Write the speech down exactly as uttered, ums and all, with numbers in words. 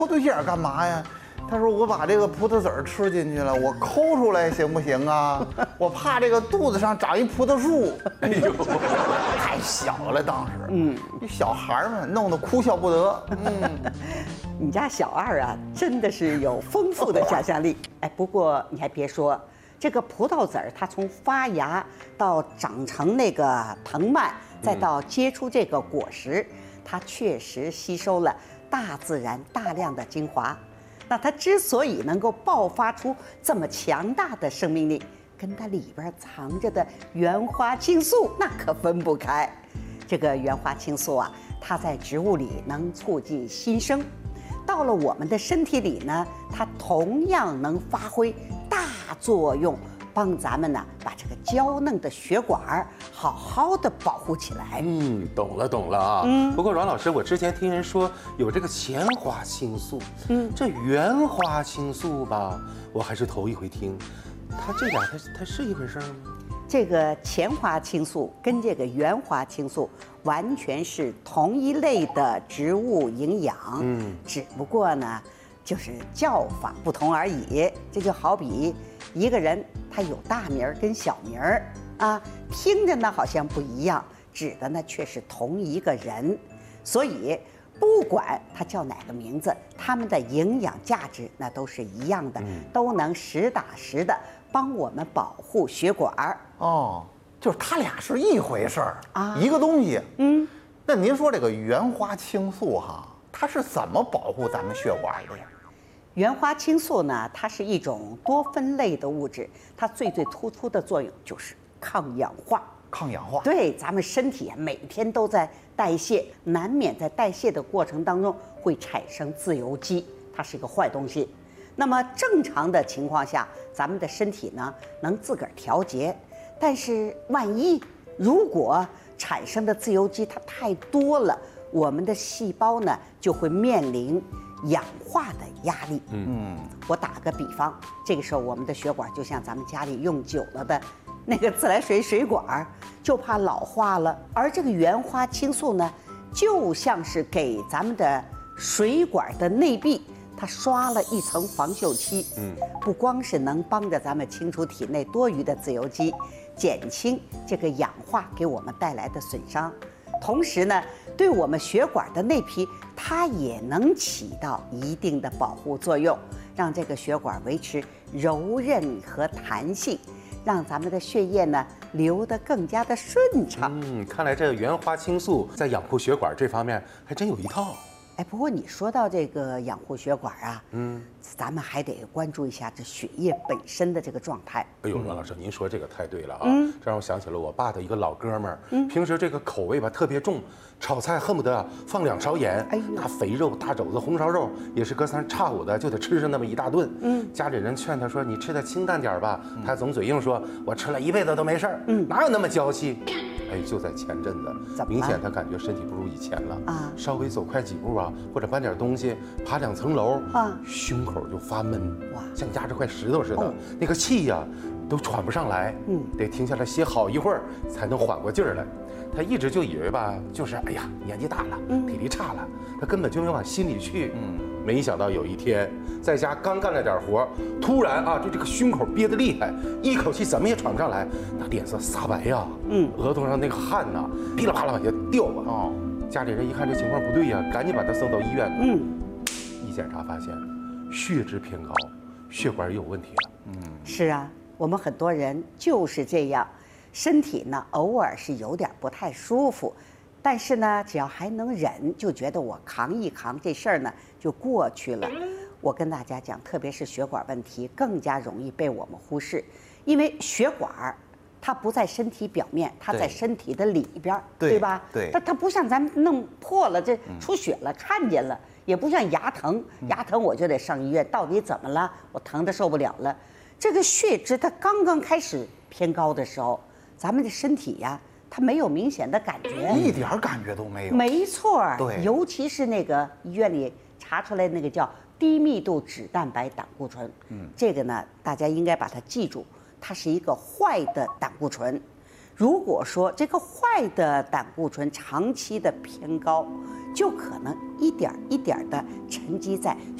找对象干嘛呀？他说我把这个葡萄籽儿吃进去了，我抠出来行不行啊？我怕这个肚子上长一葡萄树。哎呦，太小了当时，嗯，小孩们弄得哭笑不得。嗯， 你家小二啊，真的是有丰富的想象力。哎，不过你还别说，这个葡萄籽儿它从发芽到长成那个藤蔓，再到结出这个果实，它确实吸收了大自然大量的精华。那它之所以能够爆发出这么强大的生命力，跟它里边藏着的原花青素那可分不开。这个原花青素啊，它在植物里能促进新生，到了我们的身体里呢，它同样能发挥大作用，帮咱们呢把这个娇嫩的血管好好的保护起来。 嗯，懂了懂了啊。嗯，不过阮老师，我之前听人说有这个前花青素，嗯，这原花青素吧，我还是头一回听。它这俩它它是一回事吗？ 这个前花青素跟这个原花青素完全是同一类的植物营养，嗯，只不过呢，就是叫法不同而已。这就好比一个人，他有大名儿跟小名儿啊，听着呢好像不一样，指的呢却是同一个人。所以不管他叫哪个名字，他们的营养价值那都是一样的，嗯、都能实打实的帮我们保护血管儿。 哦，就是它俩是一回事儿啊，一个东西。嗯，那您说这个原花青素哈，它是怎么保护咱们血管的呀？ 原花青素呢，它是一种多酚类的物质，它最最突出的作用就是抗氧化。 抗氧化， 对，咱们身体啊每天都在代谢，难免在代谢的过程当中会产生自由基，它是一个坏东西。那么正常的情况下，咱们的身体呢能自个儿调节，但是万一如果产生的自由基它太多了，我们的细胞呢就会面临氧化的压力。嗯，我打个比方，这个时候我们的血管就像咱们家里用久了的那个自来水水管，就怕老化了。而这个原花青素呢，就像是给咱们的水管的内壁它刷了一层防锈漆。嗯，不光是能帮着咱们清除体内多余的自由基，减轻这个氧化给我们带来的损伤，同时呢，对我们血管的内皮，它也能起到一定的保护作用，让这个血管维持柔韧和弹性，让咱们的血液呢流得更加的顺畅。 嗯，看来这个原花青素在养护血管这方面还真有一套。 哎，不过你说到这个养护血管啊，嗯，咱们还得关注一下这血液本身的这个状态。 哎呦，阮老师，您说这个太对了啊！嗯，这让我想起了我爸的一个老哥们儿，嗯，平时这个口味吧特别重，炒菜恨不得放两勺盐，哎，那肥肉、大肘子、红烧肉也是隔三差五的就得吃上那么一大顿。嗯，家里人劝他说：“你吃的清淡点吧。”他总嘴硬说：“我吃了一辈子都没事儿。”嗯，哪有那么娇气？哎，就在前阵子，明显他感觉身体不如以前了啊，稍微走快几步啊，或者搬点东西，爬两层楼啊，胸口就发闷，哇，像压着块石头似的，哦、那个气呀、啊、都喘不上来，嗯，得停下来歇好一会儿才能缓过劲儿来。他一直就以为吧，就是哎呀年纪大了，嗯、体力差了，他根本就没往心里去，嗯，没想到有一天在家刚干了点活，突然啊，就这个胸口憋得厉害，一口气怎么也喘不上来，那脸色煞白呀，嗯，额头上那个汗呐、啊，噼里啪啦往下掉啊。哦，家里人一看这情况不对呀，赶紧把他送到医院。嗯，一检查发现血脂偏高，血管也有问题了。嗯， 是啊，我们很多人就是这样，身体呢偶尔是有点不太舒服，但是呢只要还能忍，就觉得我扛一扛这事儿呢就过去了。我跟大家讲，特别是血管问题更加容易被我们忽视，因为血管它不在身体表面，它在身体的里边， 对, 对吧？ 对， 它它不像咱们弄破了，这出血了，嗯、看见了，也不像牙疼，牙疼我就得上医院，到底怎么了？我疼得受不了了。这个血脂它刚刚开始偏高的时候，咱们的身体呀，它没有明显的感觉， 一点感觉都没有。 没错， 对， 尤其是那个医院里查出来那个叫低密度脂蛋白胆固醇，嗯，这个呢，大家应该把它记住，它是一个坏的胆固醇。 如果说这个坏的胆固醇长期的偏高，就可能一点一点的沉积在